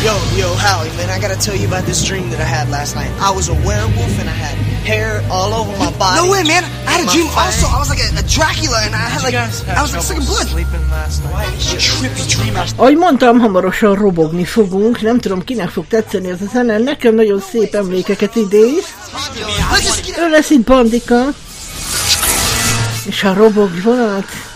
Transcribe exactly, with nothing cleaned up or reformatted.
Yo, yo, Howie, man, I gotta tell you about this dream that I had last night. I was a werewolf and I had hair all over my body. No way, man! I had a dream also. I was like a, a Dracula and I had like I was like sucking blood. Trippy dream. Ahogy mondtam, hamarosan robogni fogunk. Nem tudom, kinek fog tetszeni ez a zene. Nekem nagyon szép emlékeket idéz. Ő lesz itt Bandika. És a robogvat.